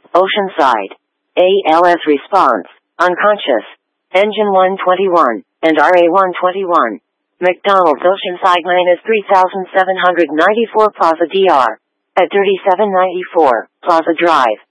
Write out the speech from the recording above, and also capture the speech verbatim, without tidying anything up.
Oceanside. A L S response, unconscious. Engine one twenty-one, and R A one twenty-one. McDonald's Oceanside minus three thousand seven hundred ninety-four Plaza D R. At thirty-seven ninety-four, Plaza Drive.